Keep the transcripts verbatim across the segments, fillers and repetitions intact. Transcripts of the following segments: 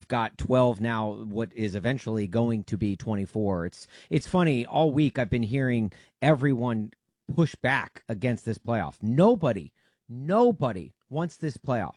got twelve now, what is eventually going to be twenty-four. It's it's funny. All week I've been hearing everyone push back against this playoff. Nobody, nobody wants this playoff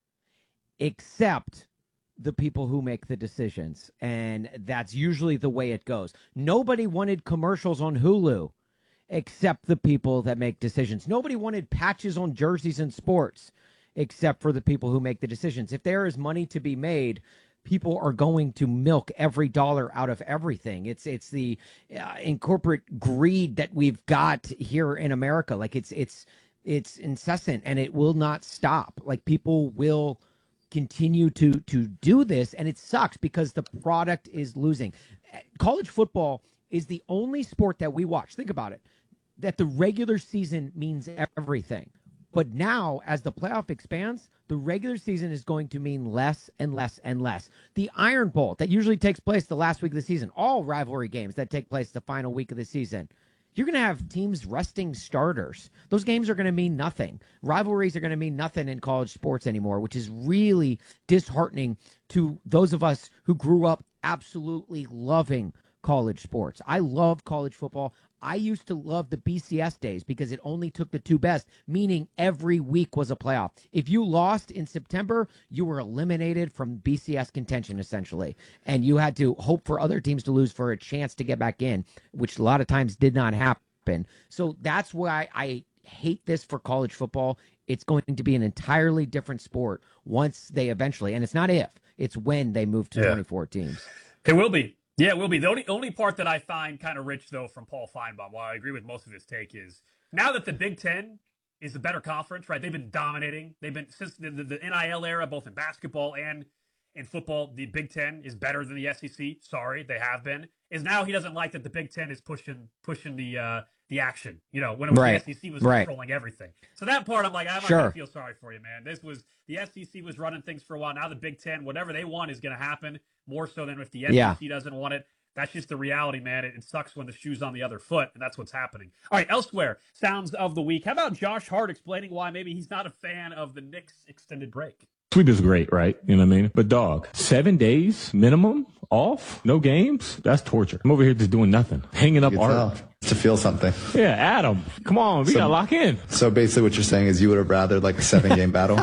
except the people who make the decisions. And that's usually the way it goes. Nobody wanted commercials on Hulu except the people that make decisions. Nobody wanted patches on jerseys in sports except for the people who make the decisions. If there is money to be made, people are going to milk every dollar out of everything. It's it's the uh, in corporate greed that we've got here in America. Like it's it's it's incessant and it will not stop. Like people will continue to to do this, and it sucks because the product is losing. College football is the only sport that we watch. Think about it. That the regular season means everything. But now, as the playoff expands, the regular season is going to mean less and less and less. The Iron Bowl that usually takes place the last week of the season, all rivalry games that take place the final week of the season, you're going to have teams resting starters. Those games are going to mean nothing. Rivalries are going to mean nothing in college sports anymore, which is really disheartening to those of us who grew up absolutely loving college sports. I love college football. I used to love the B C S days because it only took the two best, meaning every week was a playoff. If you lost in September, you were eliminated from B C S contention, essentially. And you had to hope for other teams to lose for a chance to get back in, which a lot of times did not happen. So that's why I hate this for college football. It's going to be an entirely different sport once they eventually, and it's not if, it's when they move to yeah. twenty-four teams. It will be. Yeah, it will be. The only only part that I find kind of rich, though, from Paul Feinbaum, while I agree with most of his take, is now that the Big Ten is the better conference, right? They've been dominating. They've been, since the, the, the N I L era, both in basketball and in football, the Big Ten is better than the S E C. Sorry, they have been. Is now he doesn't like that the Big Ten is pushing pushing the uh, the action, you know, when it was right. the S E C was right. controlling everything. So that part, I'm like, I'm not sure. going to feel sorry for you, man. This was, the S E C was running things for a while. Now the Big Ten, whatever they want is going to happen, more so than if the S E C yeah. doesn't want it. That's just the reality, man. It, it sucks when the shoe's on the other foot, and that's what's happening. All right, elsewhere, sounds of the week. How about Josh Hart explaining why maybe he's not a fan of the Knicks' extended break? Sweep is great, right? You know what I mean? But, dog, seven days minimum off, no games? That's torture. I'm over here just doing nothing, hanging up art. To feel something. Yeah, Adam, come on, we so, got to lock in. So basically what you're saying is you would have rather like a seven-game battle?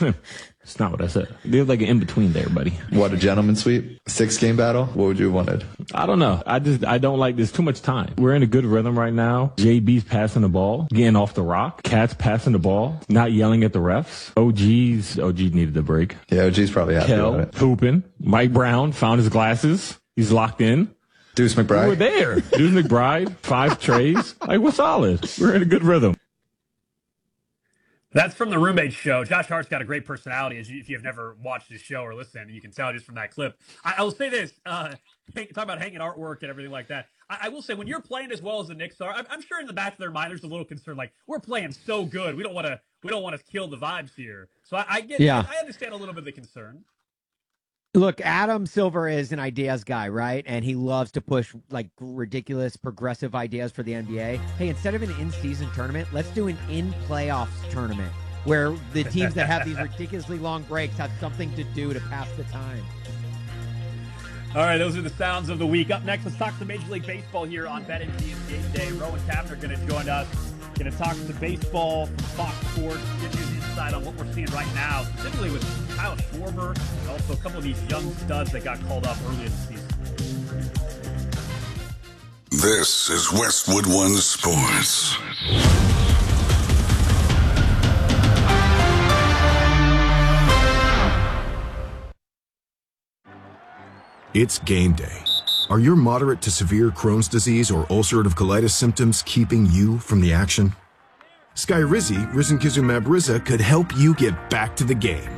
It's not what I said. There's like an in-between there, buddy. What, a gentleman sweep? Six-game battle? What would you have wanted? I don't know. I just, I don't like, there's too much time. We're in a good rhythm right now. J B's passing the ball, getting off the rock. Cat's passing the ball, not yelling at the refs. O G's, O G needed the break. Yeah, O G's probably happy Kel, about it. hooping. Mike Brown found his glasses. He's locked in. Deuce McBride. We were there. Deuce McBride, five trays. Like, we're solid. We're in a good rhythm. That's from the Roommates show. Josh Hart's got a great personality. As you, if you've never watched his show or listened, you can tell just from that clip. I, I will say this: uh, talk about hanging artwork and everything like that. I, I will say, when you're playing as well as the Knicks are, I'm, I'm sure in the back of their mind there's a little concern, like, we're playing so good, we don't want to, we don't want to kill the vibes here. So I, I get, yeah. I understand a little bit of the concern. Look, Adam Silver is an ideas guy, right? And he loves to push like ridiculous progressive ideas for the N B A. Hey, instead of an in-season tournament, let's do an in-playoffs tournament where the teams that have these ridiculously long breaks have something to do to pass the time. All right, those are the sounds of the week. Up next, let's talk to Major League Baseball here on BetMGM Game Day. Rowan Kavanagh going to join us. Going to talk to baseball from Fox Sports, give you an insight on what we're seeing right now, specifically with Kyle Schwarber and also a couple of these young studs that got called up early in the season. This is Westwood One Sports. It's game day. Are your moderate to severe Crohn's disease or ulcerative colitis symptoms keeping you from the action? Skyrizi, risankizumab Riza, could help you get back to the game.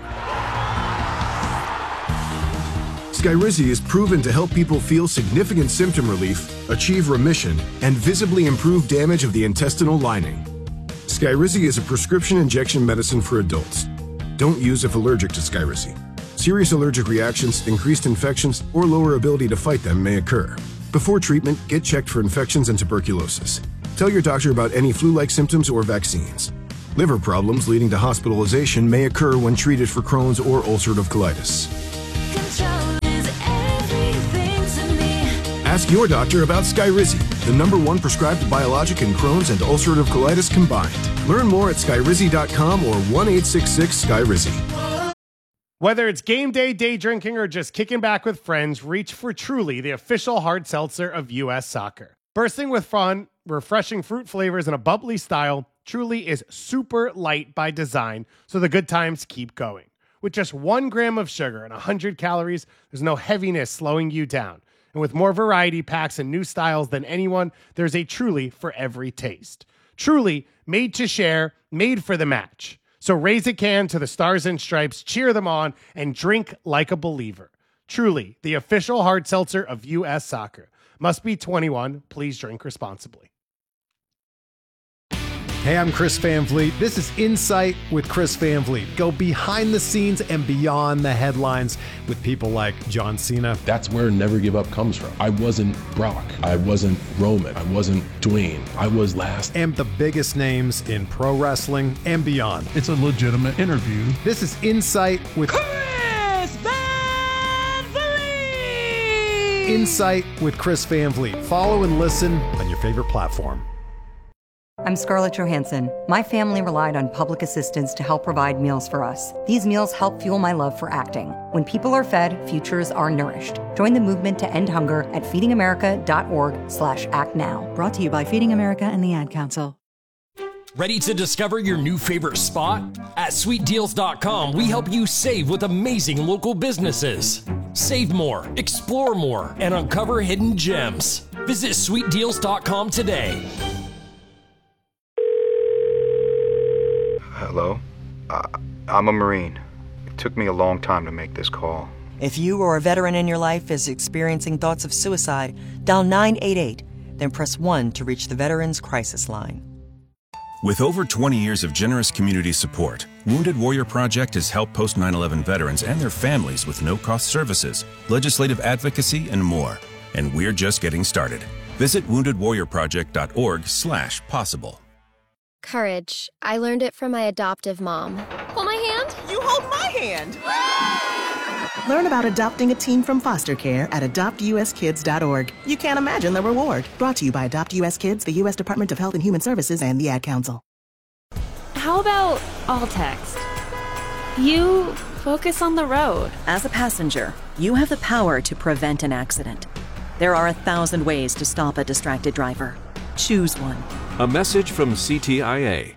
Skyrizi is proven to help people feel significant symptom relief, achieve remission, and visibly improve damage of the intestinal lining. Skyrizi is a prescription injection medicine for adults. Don't use if allergic to Skyrizi. Serious allergic reactions, increased infections, or lower ability to fight them may occur. Before treatment, get checked for infections and tuberculosis. Tell your doctor about any flu-like symptoms or vaccines. Liver problems leading to hospitalization may occur when treated for Crohn's or ulcerative colitis. Control. Ask your doctor about Skyrizi, the number one prescribed biologic in Crohn's and ulcerative colitis combined. Learn more at skyrizi dot com or one eight six six Skyrizi. Whether it's game day, day drinking, or just kicking back with friends, reach for Truly, the official hard seltzer of U S Soccer. Bursting with fun, refreshing fruit flavors, and a bubbly style, Truly is super light by design, so the good times keep going. With just one gram of sugar and one hundred calories, there's no heaviness slowing you down. And with more variety packs and new styles than anyone, there's a Truly for every taste. Truly, made to share, made for the match. So raise a can to the Stars and Stripes, cheer them on, and drink like a believer. Truly, the official hard seltzer of U S Soccer. Must be twenty-one. Please drink responsibly. Hey, I'm Chris Van Vliet. This is Insight with Chris Van Vliet. Go behind the scenes and beyond the headlines with people like John Cena. That's where Never Give Up comes from. I wasn't Brock. I wasn't Roman. I wasn't Dwayne. I was last. And the biggest names in pro wrestling and beyond. It's a legitimate interview. This is Insight with Chris Van Vliet. Insight with Chris Van Vliet. Follow and listen on your favorite platform. I'm Scarlett Johansson. My family relied on public assistance to help provide meals for us. These meals help fuel my love for acting. When people are fed, futures are nourished. Join the movement to end hunger at feedingamerica.org slash act now. Brought to you by Feeding America and the Ad Council. Ready to discover your new favorite spot? At sweet deals dot com, we help you save with amazing local businesses. Save more, explore more, and uncover hidden gems. Visit sweet deals dot com today. Hello? Uh, I'm a Marine. It took me a long time to make this call. If you or a veteran in your life is experiencing thoughts of suicide, dial nine eight eight, then press one to reach the Veterans Crisis Line. With over twenty years of generous community support, Wounded Warrior Project has helped post nine eleven veterans and their families with no-cost services, legislative advocacy, and more. And we're just getting started. Visit wounded warrior project dot org slash possible. Courage. I learned it from my adoptive mom. Hold my hand. You hold my hand. Learn about adopting a teen from foster care at adopt u s kids dot org. You can't imagine the reward. Brought to you by Adopt U S Kids, the U S Department of Health and Human Services, and the Ad Council. How about all text? You focus on the road. As a passenger, you have the power to prevent an accident. There are a thousand ways to stop a distracted driver. Choose one. A message from C T I A.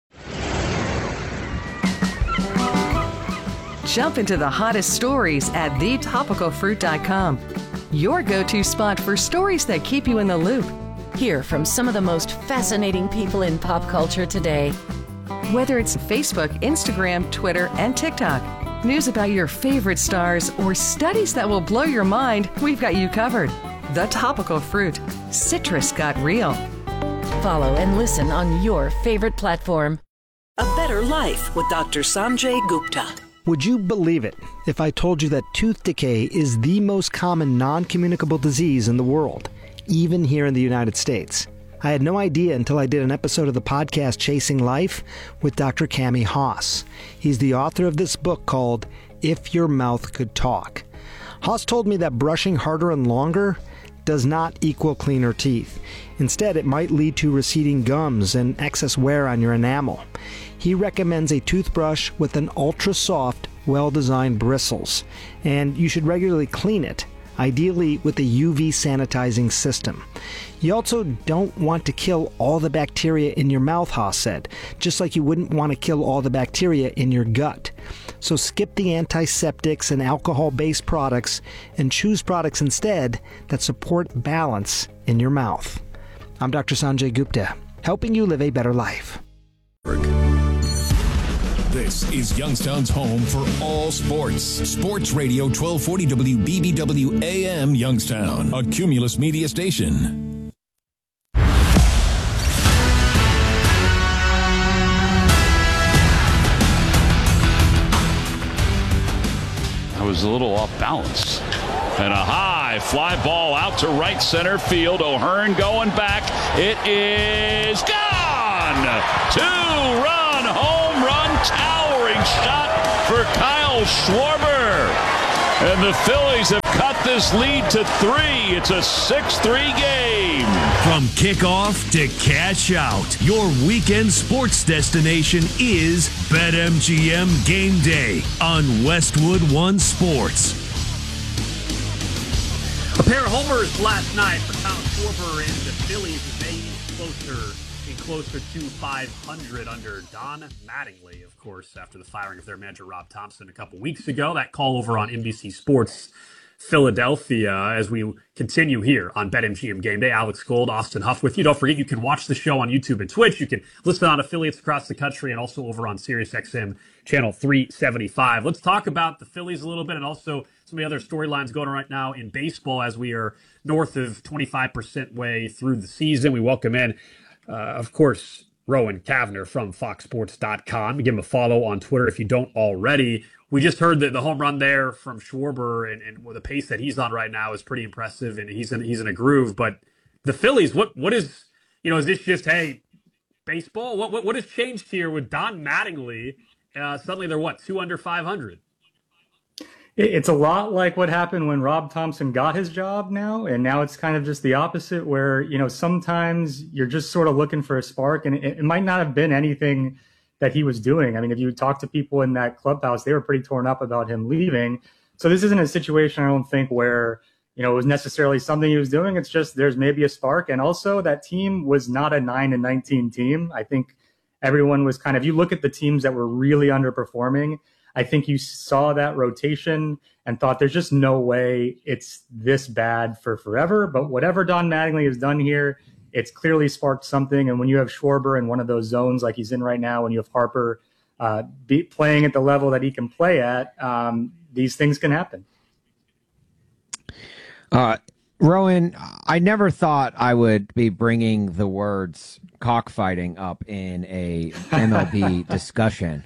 Jump into the hottest stories at the topical fruit dot com. Your go-to spot for stories that keep you in the loop. Hear from some of the most fascinating people in pop culture today. Whether it's Facebook, Instagram, Twitter, and TikTok, news about your favorite stars, or studies that will blow your mind, we've got you covered. The Topical Fruit. Citrus got real. Follow and listen on your favorite platform. A Better Life with Doctor Sanjay Gupta. Would you believe it if I told you that tooth decay is the most common non-communicable disease in the world, even here in the United States? I had no idea until I did an episode of the podcast Chasing Life with Doctor Cami Haas. He's the author of this book called If Your Mouth Could Talk. Haas told me that brushing harder and longer does not equal cleaner teeth. Instead, it might lead to receding gums and excess wear on your enamel. He recommends a toothbrush with an ultra-soft, well-designed bristles, and you should regularly clean it, ideally with a U V sanitizing system. You also don't want to kill all the bacteria in your mouth, Haas said, just like you wouldn't want to kill all the bacteria in your gut. So skip the antiseptics and alcohol-based products and choose products instead that support balance in your mouth. I'm Doctor Sanjay Gupta, helping you live a better life. This is Youngstown's home for all sports. Sports Radio twelve forty W B B W A M Youngstown, a Cumulus media station. I was a little off balance. And a high fly ball out to right center field. O'Hearn going back. It is gone! Two-run home run, towering shot for Kyle Schwarber. And the Phillies have cut this lead to three. It's a six three game. From kickoff to cash out, your weekend sports destination is BetMGM Game Day on Westwood One Sports. A pair of homers last night for Kyle Schwarber and the Phillies as they inch closer and closer to five hundred under Don Mattingly, of course, after the firing of their manager Rob Thompson a couple weeks ago. That call over on N B C Sports Philadelphia as we continue here on BetMGM Game Day. Alex Gold, Austin Huff with you. Don't forget, you can watch the show on YouTube and Twitch. You can listen on affiliates across the country and also over on SiriusXM channel three seventy-five. Let's talk about the Phillies a little bit and also some of the other storylines going on right now in baseball as we are north of twenty-five percent way through the season. We welcome in, uh, of course, Rowan Cavner from Fox Sports dot com. Give him a follow on Twitter if you don't already. We just heard that the home run there from Schwarber, and, and the pace that he's on right now is pretty impressive, and he's in he's in a groove. But the Phillies, what what is, you know, is this just, hey, baseball? What what, what has changed here with Don Mattingly? Uh, suddenly they're, what, two under five hundred? It's a lot like what happened when Rob Thompson got his job now, and now it's kind of just the opposite where, you know, sometimes you're just sort of looking for a spark, and it, it might not have been anything that he was doing. I mean, if you talk to people in that clubhouse, they were pretty torn up about him leaving. So this isn't a situation, I don't think, where, you know, it was necessarily something he was doing. It's just there's maybe a spark. And also that team was not a nine and nineteen team. I think everyone was kind of, you look at the teams that were really underperforming, I think you saw that rotation and thought there's just no way it's this bad for forever. But whatever Don Mattingly has done here, it's clearly sparked something. And when you have Schwarber in one of those zones like he's in right now, when you have Harper uh, be playing at the level that he can play at, um, these things can happen. Uh, Rowan, I never thought I would be bringing the words cockfighting up in a M L B discussion.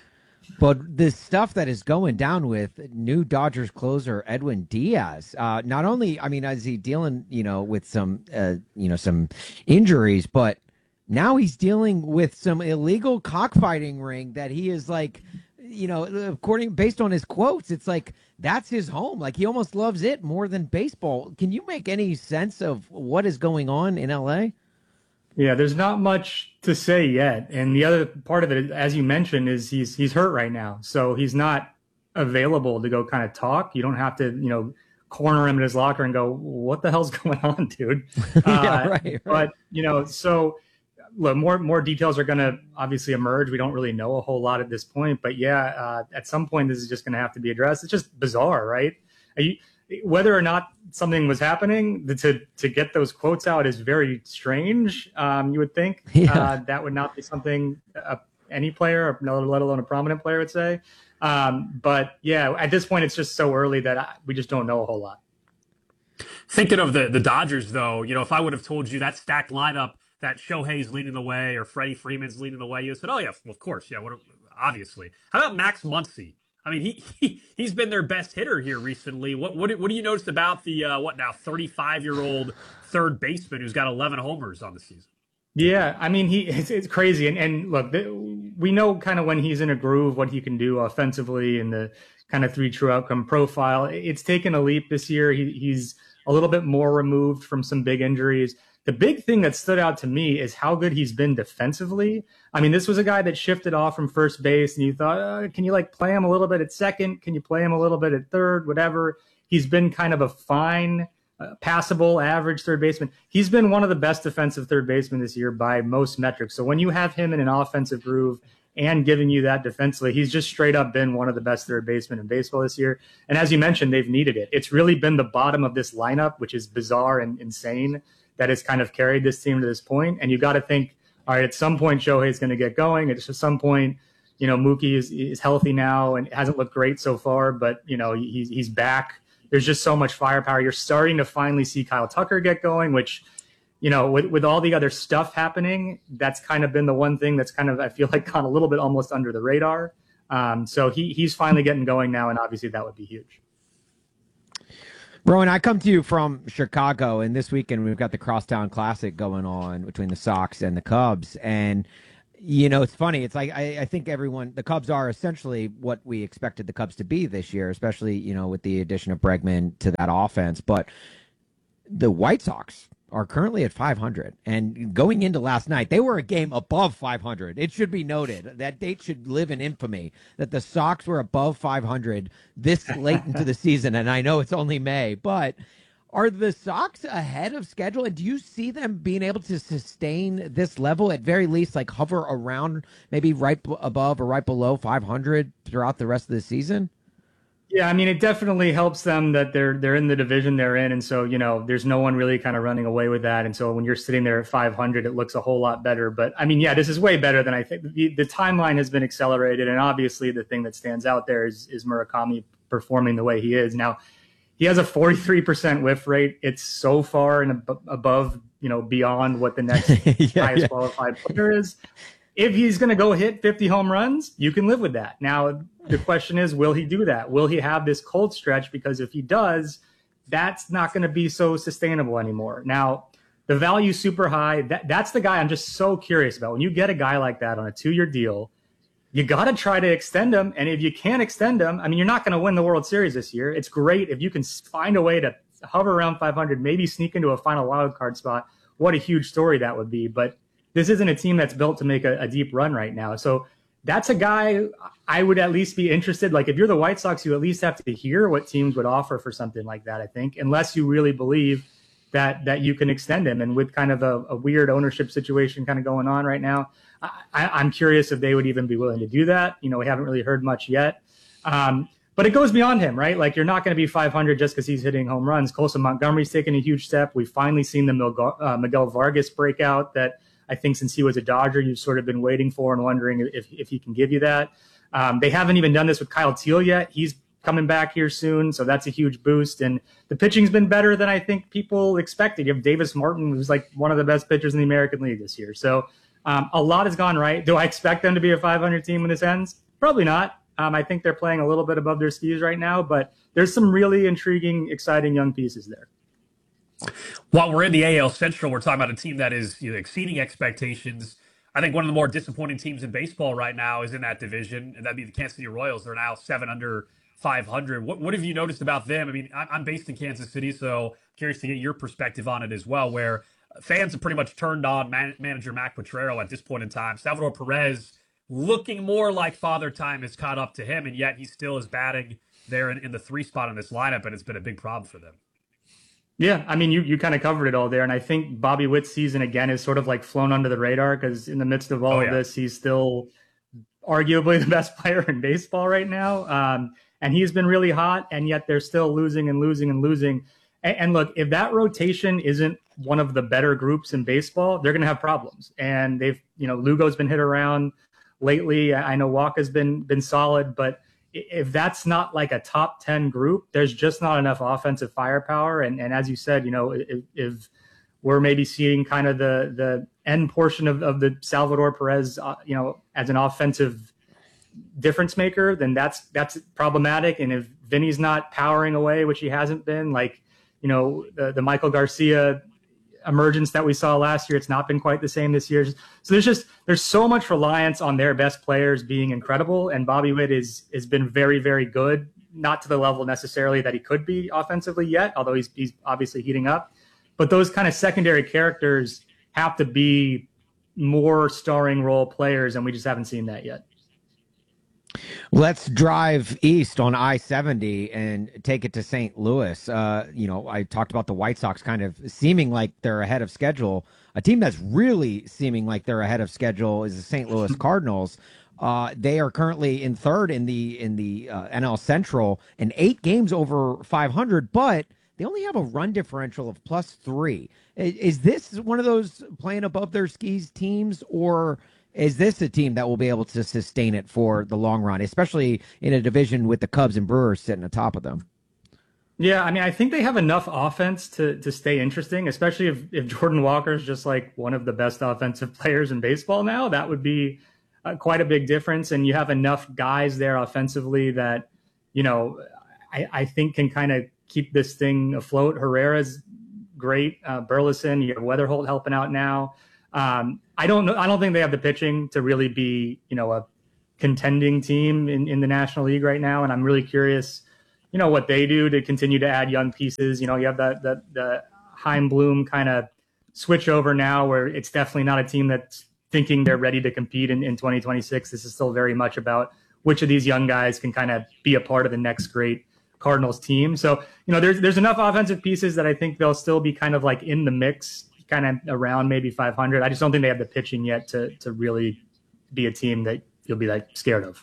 But the stuff that is going down with new Dodgers closer Edwin Diaz, uh, not only, I mean, is he dealing, you know, with some, uh, you know, some injuries, but now he's dealing with some illegal cockfighting ring that he is like, you know, according, based on his quotes, it's like, that's his home. Like he almost loves it more than baseball. Can you make any sense of what is going on in L A? Yeah, there's not much to say yet. And the other part of it, as you mentioned, is he's he's hurt right now. So he's not available to go kind of talk. You don't have to, you know, corner him in his locker and go, what the hell's going on, dude? yeah, uh, right, right. But, you know, so look, more, more details are going to obviously emerge. We don't really know a whole lot at this point. But, yeah, uh, at some point, this is just going to have to be addressed. It's just bizarre, right? Are you, whether or not something was happening, to to get those quotes out is very strange. Um, you would think yeah. uh, that would not be something uh, any player, or let alone a prominent player, would say. Um, but yeah, at this point, it's just so early that I, we just don't know a whole lot. Thinking of the the Dodgers, though, you know, if I would have told you that stacked lineup that Shohei's leading the way or Freddie Freeman's leading the way, you said, "Oh yeah, well, of course, yeah, what, obviously." How about Max Muncy? I mean, he, he, he's been their best hitter here recently. What what, what do you notice about the, uh, what now, thirty-five-year-old third baseman who's got eleven homers on the season? Yeah, I mean, he it's, it's crazy. And, and look, the, we know kind of when he's in a groove what he can do offensively and the kind of three true outcome profile. It's taken a leap this year. He, he's a little bit more removed from some big injuries. The big thing that stood out to me is how good he's been defensively. I mean, this was a guy that shifted off from first base, and you thought, uh, can you like play him a little bit at second? Can you play him a little bit at third? Whatever. He's been kind of a fine, uh, passable, average third baseman. He's been one of the best defensive third basemen this year by most metrics. So when you have him in an offensive groove and giving you that defensively, he's just straight up been one of the best third basemen in baseball this year. And as you mentioned, they've needed it. It's really been the bottom of this lineup, which is bizarre and insane, that has kind of carried this team to this point. And you got to think, all right, at some point, Shohei's going to get going. At some point, you know, Mookie is, is healthy now and hasn't looked great so far, but, you know, he's, he's back. There's just so much firepower. You're starting to finally see Kyle Tucker get going, which, you know, with, with all the other stuff happening, that's kind of been the one thing that's kind of, I feel like, gone a little bit almost under the radar. Um, so he he's finally getting going now, and obviously that would be huge. Rowan, I come to you from Chicago, and this weekend we've got the Crosstown Classic going on between the Sox and the Cubs. And You know, it's funny. It's like I, I think everyone, the Cubs are essentially what we expected the Cubs to be this year, especially, you know, with the addition of Bregman to that offense. But the White Sox are currently at five hundred. And going into last night, they were a game above five hundred. It should be noted. That date should live in infamy, that the Sox were above five hundred this late into the season. And I know it's only May, but are the Sox ahead of schedule? And do you see them being able to sustain this level, at very least, like hover around maybe right above or right below five hundred throughout the rest of the season? Yeah, I mean, it definitely helps them that they're they're in the division they're in. And so, you know, there's no one really kind of running away with that. And so when you're sitting there at five hundred, it looks a whole lot better. But I mean, yeah, this is way better than I think. The, the timeline has been accelerated. And obviously the thing that stands out there is, is Murakami performing the way he is. Now, he has a forty-three percent whiff rate. It's so far and ab- above, you know, beyond what the next yeah, highest yeah. qualified player is. If he's going to go hit fifty home runs, you can live with that. Now, the question is, will he do that? Will he have this cold stretch? Because if he does, that's not going to be so sustainable anymore. Now, the value's super high. That, that's the guy I'm just so curious about. When you get a guy like that on a two-year deal, you got to try to extend him. And if you can't extend him, I mean, you're not going to win the World Series this year. It's great if you can find a way to hover around five hundred, maybe sneak into a final wild card spot. What a huge story that would be. But this isn't a team that's built to make a, a deep run right now. So that's a guy I would at least be interested. Like, if you're the White Sox, you at least have to hear what teams would offer for something like that, I think, unless you really believe that that you can extend him. And with kind of a, a weird ownership situation kind of going on right now, I, I'm curious if they would even be willing to do that. You know, we haven't really heard much yet. Um, but it goes beyond him, right? Like, you're not going to be five hundred just because he's hitting home runs. Colson Montgomery's taken a huge step. We've finally seen the Miguel, uh, Miguel Vargas breakout that I think since he was a Dodger, you've sort of been waiting for and wondering if, if he can give you that. Um, they haven't even done this with Kyle Teal yet. He's coming back here soon, so that's a huge boost. And the pitching's been better than I think people expected. You have Davis Martin, who's like one of the best pitchers in the American League this year. So um, a lot has gone right. Do I expect them to be a five hundred team when this ends? Probably not. Um, I think they're playing a little bit above their skis right now, but there's some really intriguing, exciting young pieces there. While we're in the A L Central, we're talking about a team that is, you know, exceeding expectations. I think one of the more disappointing teams in baseball right now is in that division, and that'd be the Kansas City Royals. They're now seven under five hundred. What, what have you noticed about them? I mean, I'm based in Kansas City, so curious to get your perspective on it as well, where fans have pretty much turned on man- manager Mac Potrero at this point in time. Salvador Perez looking more like Father Time has caught up to him, and yet he still is batting there in, in the three spot in this lineup, and it's been a big problem for them. Yeah, I mean, you, you kind of covered it all there. And I think Bobby Witt's season, again, is sort of like flown under the radar because in the midst of all oh, yeah. of this, he's still arguably the best player in baseball right now. Um, and he's been really hot, and yet they're still losing and losing and losing. And, and look, if that rotation isn't one of the better groups in baseball, they're going to have problems. And they've, you know, Lugo's been hit around lately. I know Walker's been been solid, but if that's not like a top ten group, there's just not enough offensive firepower. And, and as you said, you know, if, if we're maybe seeing kind of the, the end portion of, of the Salvador Perez, uh, you know, as an offensive difference maker, then that's, that's problematic. And if Vinny's not powering away, which he hasn't been, like, you know, the, the Michael Garcia emergence that we saw last year, it's not been quite the same this year. So there's just, there's so much reliance on their best players being incredible. And Bobby Witt is, has been very, very good, not to the level necessarily that he could be offensively yet, although he's, he's obviously heating up. But those kind of secondary characters have to be more starring role players, and we just haven't seen that yet. Let's drive east on I seventy and take it to Saint Louis. Uh, you know, I talked about the White Sox kind of seeming like they're ahead of schedule. A team that's really seeming like they're ahead of schedule is the Saint Louis Cardinals. Uh, they are currently in third in the in the uh, N L Central and eight games over five hundred, but they only have a run differential of plus three. Is, is this one of those playing above their skis teams, or is this a team that will be able to sustain it for the long run, especially in a division with the Cubs and Brewers sitting atop of them? Yeah, I mean, I think they have enough offense to to stay interesting, especially if, if Jordan Walker is just like one of the best offensive players in baseball now. That would be uh, quite a big difference. And you have enough guys there offensively that, you know, I, I think can kind of keep this thing afloat. Herrera's great. Uh, Burleson, you have Weatherholt helping out now. Um, I don't know. I don't think they have the pitching to really be, you know, a contending team in, in the National League right now. And I'm really curious, you know, what they do to continue to add young pieces. You know, you have the, the, the Chaim Bloom kind of switch over now where it's definitely not a team that's thinking they're ready to compete in, in twenty twenty-six. This is still very much about which of these young guys can kind of be a part of the next great Cardinals team. So, you know, there's, there's enough offensive pieces that I think they'll still be kind of like in the mix, kind of around maybe five hundred. I just don't think they have the pitching yet to, to really be a team that you'll be like scared of.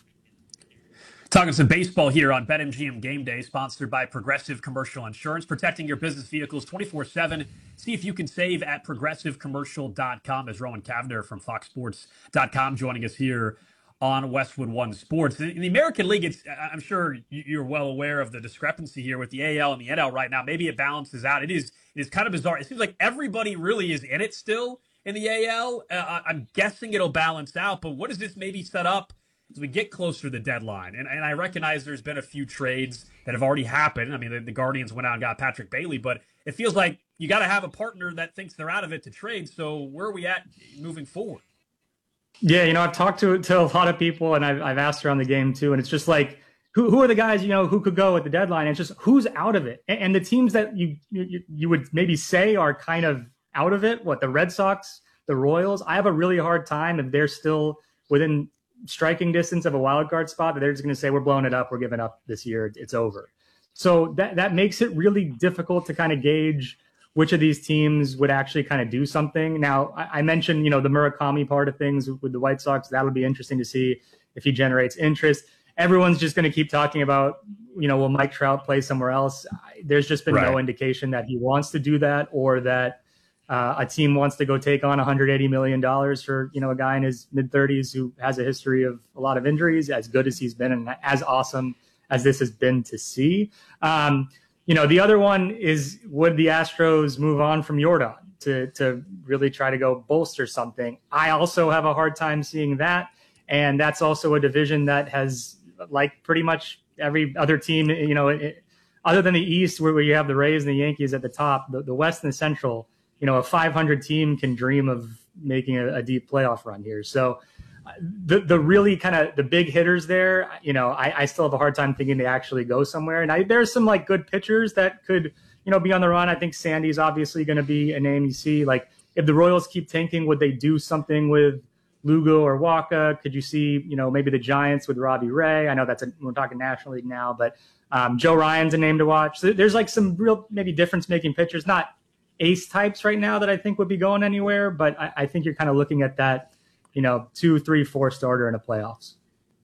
Talking some baseball here on BetMGM Game Day, sponsored by Progressive Commercial Insurance, protecting your business vehicles twenty-four seven. See if you can save at progressive commercial dot com. As Rowan Cavender from fox sports dot com joining us here on Westwood One Sports. In the American League, it's, I'm sure you're well aware of the discrepancy here with the A L and the N L right now. Maybe it balances out. It is, it is kind of bizarre. It seems like everybody really is in it still in the A L. Uh, I'm guessing it'll balance out, but what does this maybe set up as we get closer to the deadline? And, and I recognize there's been a few trades that have already happened. I mean, the, the Guardians went out and got Patrick Bailey, but it feels like you got to have a partner that thinks they're out of it to trade. So where are we at moving forward? Yeah, you know, I've talked to to a lot of people, and I've, I've asked around the game too, and it's just like, who who are the guys, you know, who could go at the deadline? And it's just who's out of it. And, and the teams that you, you you would maybe say are kind of out of it, what, the Red Sox, the Royals, I have a really hard time if they're still within striking distance of a wild card spot, that they're just going to say, we're blowing it up, we're giving up this year, it's over. So that that makes it really difficult to kind of gauge which of these teams would actually kind of do something. Now, I, I mentioned, you know, the Murakami part of things with the White Sox. That'll be interesting to see if he generates interest. Everyone's just going to keep talking about, you know, will Mike Trout play somewhere else? There's just been right. no indication that he wants to do that, or that uh, a team wants to go take on one hundred eighty million dollars for, you know, a guy in his mid thirties who has a history of a lot of injuries, as good as he's been and as awesome as this has been to see. Um, You know, the other one is, would the Astros move on from Yordan to to really try to go bolster something? I also have a hard time seeing that. And that's also a division that has, like pretty much every other team, you know, it, other than the East, where, where you have the Rays and the Yankees at the top, the, the West and the Central, you know, a five hundred team can dream of making a, a deep playoff run here. So the the really kind of the big hitters there, you know, I, I still have a hard time thinking they actually go somewhere. And I, there's some like good pitchers that could, you know, be on the run. I think Sandy's obviously going to be a name you see. Like, if the Royals keep tanking, would they do something with Lugo or Waka? Could you see, you know, maybe the Giants with Robbie Ray? I know that's a, we're talking National League now, but um, Joe Ryan's a name to watch. So there's like some real maybe difference making pitchers, not ace types right now that I think would be going anywhere, but I, I think you're kind of looking at that, you know, two, three, four starter in the playoffs.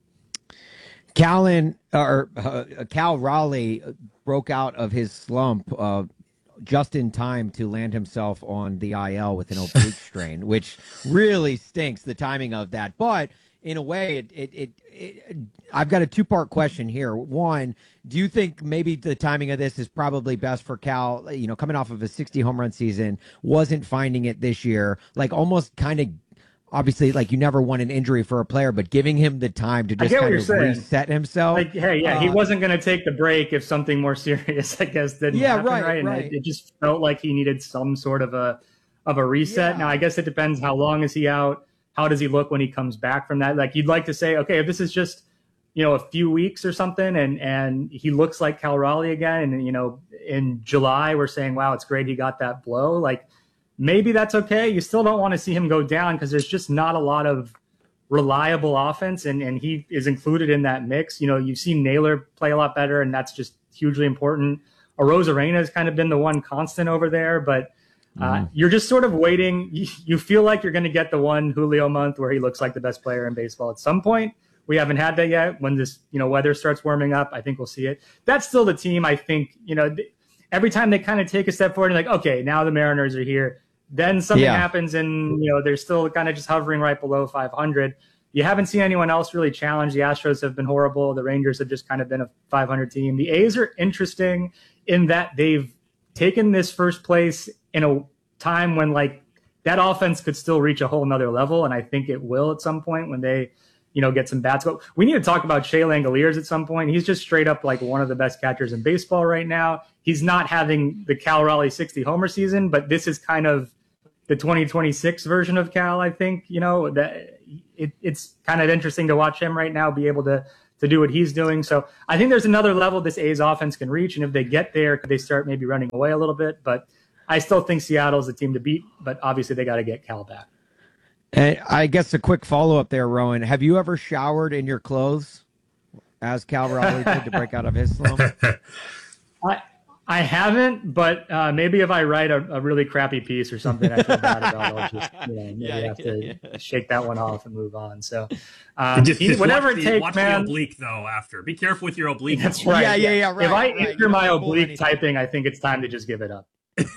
Callan or uh, Cal Raleigh broke out of his slump uh, just in time to land himself on the I L with an oblique strain, which really stinks, the timing of that. But in a way, it, it, it, it I've got a two part question here. One, do you think maybe the timing of this is probably best for Cal? You know, coming off of a sixty home run season, wasn't finding it this year, like almost kind of. Obviously, like, you never want an injury for a player, but giving him the time to just kind of saying. reset himself. Like, hey, yeah, uh, he wasn't going to take the break if something more serious, I guess, didn't yeah, happen, right, right? And right. it, it just felt like he needed some sort of a of a reset. Yeah. Now, I guess it depends, how long is he out? How does he look when he comes back from that? Like, you'd like to say, okay, if this is just, you know, a few weeks or something, and and he looks like Cal Raleigh again, and, you know, in July we're saying, wow, it's great he got that blow. Like, maybe that's okay. You still don't want to see him go down because there's just not a lot of reliable offense, and, and he is included in that mix. You know, you've seen Naylor play a lot better, and that's just hugely important. Arozarena has kind of been the one constant over there, but uh, mm. you're just sort of waiting. You, you feel like you're going to get the one Julio month where he looks like the best player in baseball at some point. We haven't had that yet. When this, you know, weather starts warming up, I think we'll see it. That's still the team, I think, you know, th- every time they kind of take a step forward and like, okay, now the Mariners are here. Then something yeah. happens and, you know, they're still kind of just hovering right below five hundred. You haven't seen anyone else really challenge. The Astros have been horrible. The Rangers have just kind of been a five hundred team. The A's are interesting in that they've taken this first place in a time when, like, that offense could still reach a whole nother level. And I think it will at some point when they, you know, get some bats. But we need to talk about Shea Langoliers at some point. He's just straight up like one of the best catchers in baseball right now. He's not having the Cal Raleigh sixty homer season, but this is kind of the twenty twenty-six version of Cal. I think, you know, that it, it's kind of interesting to watch him right now be able to to do what he's doing. So I think there's another level this A's offense can reach. And if they get there, could they start maybe running away a little bit? But I still think Seattle's the team to beat, but obviously they got to get Cal back. And I guess a quick follow-up there, Rowan. Have you ever showered in your clothes as Cal Raleigh did to break out of his slump? I I haven't, but uh, maybe if I write a, a really crappy piece or something I feel bad about, I'll just you know, maybe yeah, have to yeah. shake that one off and move on. So um, just, just whatever watch it the, takes, watch man. the oblique, though, after. Be careful with your oblique. That's right. Yeah, yeah, yeah, right. If I right. enter my oblique typing, I think it's time to just give it up.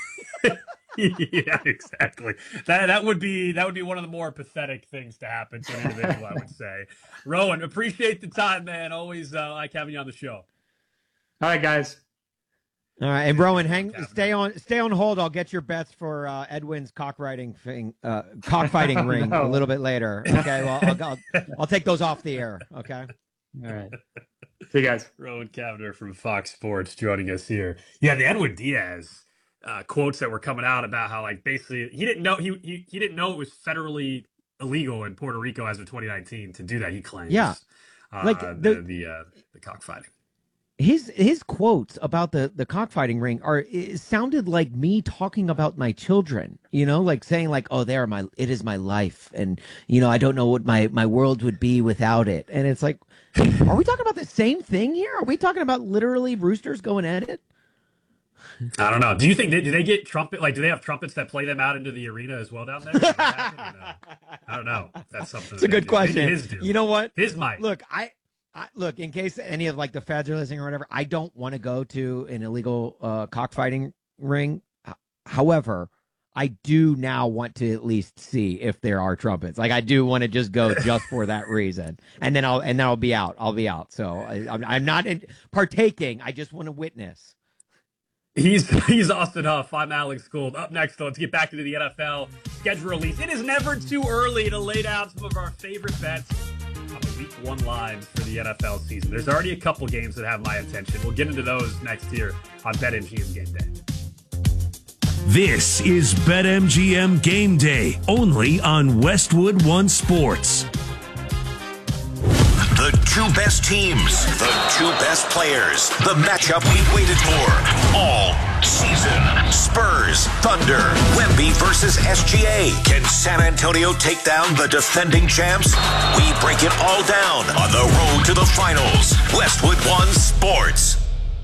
Yeah, exactly. That that would be that would be one of the more pathetic things to happen to an individual, I would say. Rowan, appreciate the time, man. Always uh, like having you on the show. All right, guys. All right, and Rowan, hang, stay on, stay on hold. I'll get your bets for uh, Edwin's cockfighting thing, uh, cockfighting Oh, ring no. a little bit later. Okay, well, I'll, I'll, I'll take those off the air. Okay. All right. See you guys. Rowan Cavender from Fox Sports joining us here. Yeah, the Edwin Diaz uh, quotes that were coming out about how, like, basically he didn't know he, he he didn't know it was federally illegal in Puerto Rico as of twenty nineteen to do that. He claims. Yeah, uh, like the the- the uh, the cockfighting. His his quotes about the the cockfighting ring are it sounded like me talking about my children, you know, like saying like, oh, they're my it is my life, and you know, I don't know what my my world would be without it. And it's like, are we talking about the same thing here? Are we talking about literally roosters going at it? I don't know. Do you think they, do they get trumpet? Like, do they have trumpets that play them out into the arena as well down there? Does that happen or no? I don't know. That's something. It's a that good they do. question. Maybe his do. You know what? His might. Look, I, I look in case any of like the feds are listening or whatever. I don't want to go to an illegal uh, cockfighting ring. H- However, I do now want to at least see if there are trumpets. Like I do want to just go just for that reason, and then I'll and then I'll be out. I'll be out. So I, I'm, I'm not in, partaking. I just want to witness. He's he's Austin Huff. I'm Alex Gould. Up next, though, let's get back into the N F L schedule release. It is never too early to lay down some of our favorite bets on the week one line for the N F L season. There's already a couple games that have my attention. We'll get into those next year on BetMGM Game Day. This is BetMGM Game Day, only on Westwood One Sports. The two best teams, the two best players, the matchup we've waited for all season. Spurs, Thunder, Wemby versus S G A. Can San Antonio take down the defending champs? We break it all down on the road to the finals. Westwood One Sports.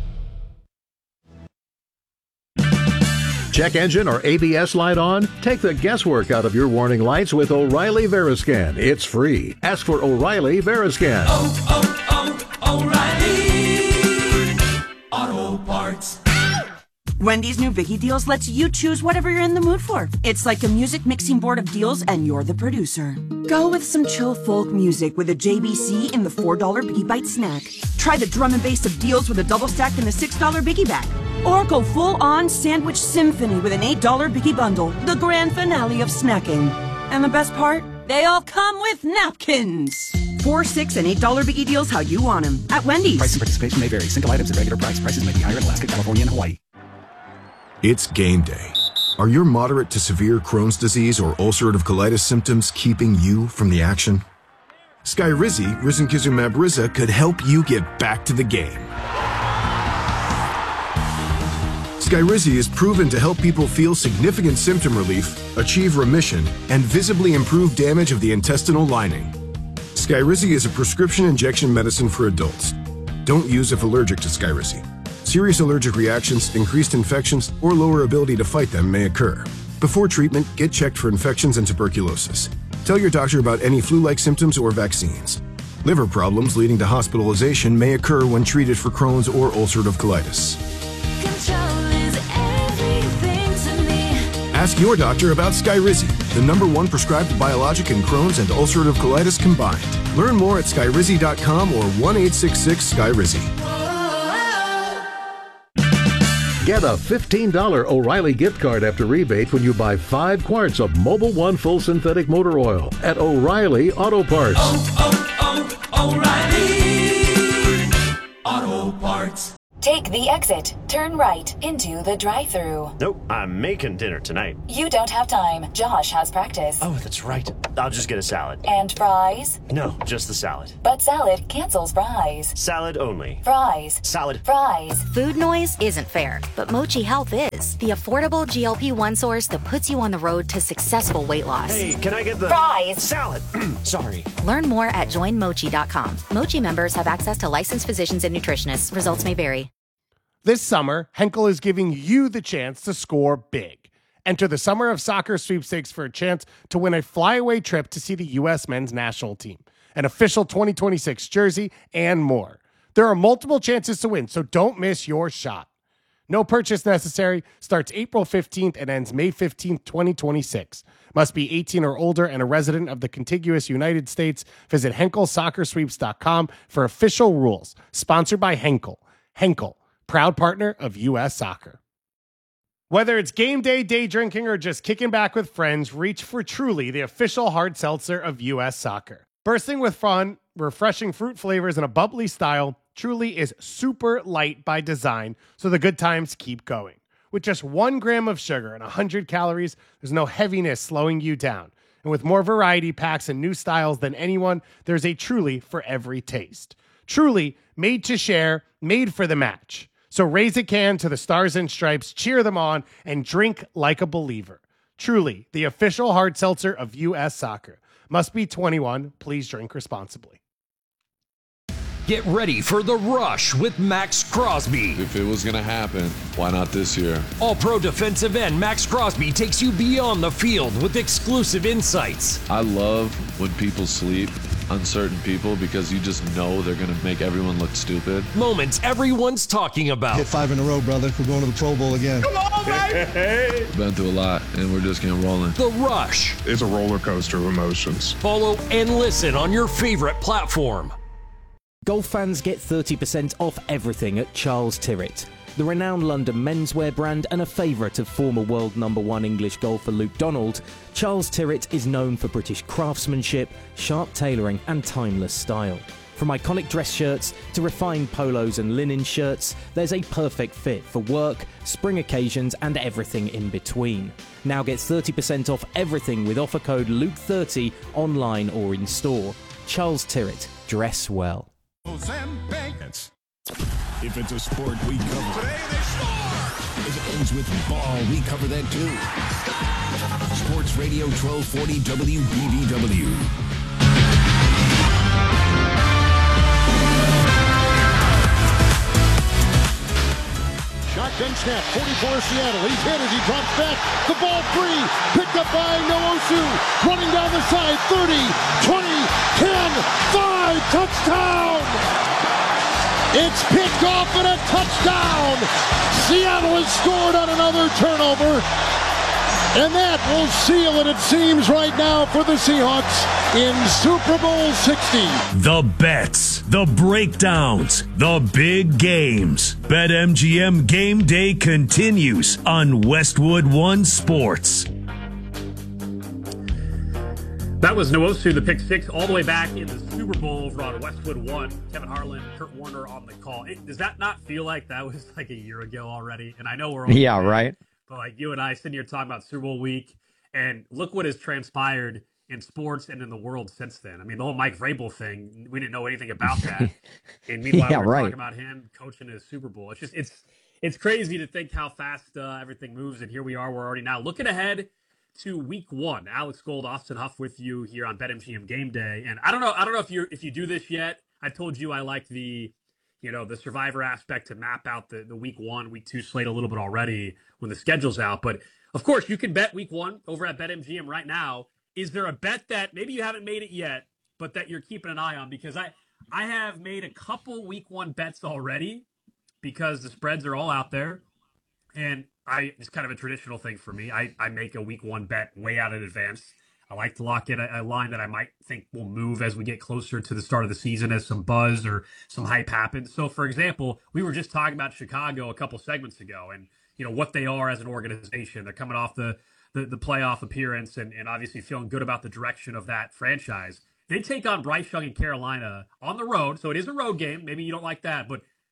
Check engine or A B S light on? Take the guesswork out of your warning lights with O'Reilly Veriscan. It's free. Ask for O'Reilly Veriscan. Oh, oh, oh, O'Reilly Auto Parts. Wendy's new Biggie Deals lets you choose whatever you're in the mood for. It's like a music mixing board of deals, and you're the producer. Go with some chill folk music with a J B C in the four dollar Biggie Bite snack. Try the drum and bass of deals with a double stack in the six dollar Biggie Bag. Or go full-on sandwich symphony with an eight dollar Biggie Bundle, the grand finale of snacking. And the best part? They all come with napkins. Four, six, and eight dollar Biggie Deals how you want them at Wendy's. Price and participation may vary. Single items at regular price. Prices may be higher in Alaska, California, and Hawaii. It's game day. Are your moderate to severe Crohn's disease or ulcerative colitis symptoms keeping you from the action? Skyrizi, risankizumab Riza, could help you get back to the game. Skyrizi is proven to help people feel significant symptom relief, achieve remission, and visibly improve damage of the intestinal lining. Skyrizi is a prescription injection medicine for adults. Don't use if allergic to Skyrizi. Serious allergic reactions, increased infections, or lower ability to fight them may occur. Before treatment, get checked for infections and tuberculosis. Tell your doctor about any flu-like symptoms or vaccines. Liver problems leading to hospitalization may occur when treated for Crohn's or ulcerative colitis. Ask your doctor about Skyrizi, the number one prescribed biologic in Crohn's and ulcerative colitis combined. Learn more at skyrizi dot com or one eight six six Skyrizi. Get a fifteen dollar O'Reilly gift card after rebate when you buy five quarts of Mobil One Full Synthetic Motor Oil at O'Reilly Auto Parts. Oh, oh, oh, O'Reilly Auto Parts. Take the exit. Turn right into the drive-thru. Nope, I'm making dinner tonight. You don't have time. Josh has practice. Oh, that's right. I'll just get a salad. And fries? No, just the salad. But salad cancels fries. Salad only. Fries. Salad. Fries. Food noise isn't fair, but Mochi Health is. The affordable G L P one source that puts you on the road to successful weight loss. Hey, can I get the... Fries. Salad. Sorry. Learn more at join mochi dot com. Mochi members have access to licensed physicians and nutritionists. Results may vary. This summer, Henkel is giving you the chance to score big. Enter the Summer of Soccer sweepstakes for a chance to win a flyaway trip to see the U S men's national team, an official twenty twenty-six jersey, and more. There are multiple chances to win, so don't miss your shot. No purchase necessary. Starts April fifteenth and ends May fifteenth, twenty twenty-six. Must be eighteen or older and a resident of the contiguous United States. Visit henkel soccer sweeps dot com for official rules. Sponsored by Henkel. Henkel, proud partner of U S Soccer. Whether it's game day, day drinking, or just kicking back with friends, reach for Truly, the official hard seltzer of U S Soccer. Bursting with fun, refreshing fruit flavors, and a bubbly style, Truly is super light by design, so the good times keep going. With just one gram of sugar and one hundred calories, there's no heaviness slowing you down. And with more variety packs and new styles than anyone, there's a Truly for every taste. Truly, made to share, made for the match. So raise a can to the Stars and Stripes, cheer them on, and drink like a believer. Truly, the official hard seltzer of U S Soccer. Must be twenty-one. Please drink responsibly. Get ready for the rush with Max Crosby. If it was going to happen, why not this year? All-pro defensive end Max Crosby takes you beyond the field with exclusive insights. I love when people sleep on certain people because you just know they're going to make everyone look stupid. Moments everyone's talking about. Hit five in a row, brother. We're going to the Pro Bowl again. Come on, baby! We've been through a lot, and we're just getting rolling. The Rush. It's a roller coaster of emotions. Follow and listen on your favorite platform. Golf fans get thirty percent off everything at Charles Tyrrett. The renowned London menswear brand and a favourite of former world number one English golfer Luke Donald, Charles Tyrrett is known for British craftsmanship, sharp tailoring and timeless style. From iconic dress shirts to refined polos and linen shirts, there's a perfect fit for work, spring occasions and everything in between. Now get thirty percent off everything with offer code Luke thirty online or in store. Charles Tyrrett, dress well. If it's a sport, we cover it. Today they score! If it ends with ball, we cover that too. Sports Radio twelve forty W B B W. Shotgun snap, forty-four Seattle. He's hit as he drops back. The ball free. Picked up by Nwosu. Running down the side. thirty, twenty, ten, five. Touchdown! It's picked off and a touchdown! Seattle has scored on another turnover. And that will seal it, it seems, right now for the Seahawks in Super Bowl sixty. The bets, the breakdowns, the big games. BetMGM Game Day continues on Westwood One Sports. That was Nwosu, the pick six, all the way back in the Super Bowl over on Westwood One. Kevin Harlan, Kurt Warner on the call. It, does that not feel like that was like a year ago already? And I know we're yeah, right. But like you and I sitting here talking about Super Bowl week, and look what has transpired in sports and in the world since then. I mean, the whole Mike Vrabel thing, we didn't know anything about that. And meanwhile, yeah, we're right. talking about him coaching his Super Bowl. It's just it's it's crazy to think how fast uh, everything moves. And here we are. We're already now looking ahead to week one. Alex Gold, Austin Huff with you here on BetMGM Game Day. And I don't know, I don't know if you if you do this yet. I told you I like the, you know, the survivor aspect to map out the, the week one, week two slate a little bit already when the schedule's out. But of course, you can bet week one over at BetMGM right now. Is there a bet that maybe you haven't made it yet, but that you're keeping an eye on? Because I, I have made a couple week one bets already because the spreads are all out there. And I it's kind of a traditional thing for me. I, I make a week one bet way out in advance. I like to lock in a, a line that I might think will move as we get closer to the start of the season as some buzz or some hype happens. So, for example, we were just talking about Chicago a couple segments ago and, you know, what they are as an organization. They're coming off the, the, the playoff appearance and, and obviously feeling good about the direction of that franchise. They take on Bryce Young in Carolina on the road. So it is a road game. Maybe you don't like that, but